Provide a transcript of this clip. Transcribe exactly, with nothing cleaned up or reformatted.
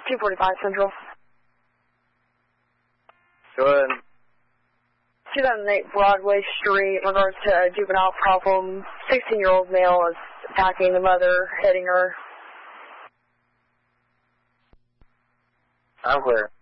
two forty-five Central. Go ahead. two thousand eight Broadway Street, in regards to a juvenile problem. sixteen-year-old male is attacking the mother, hitting her. I'm clear.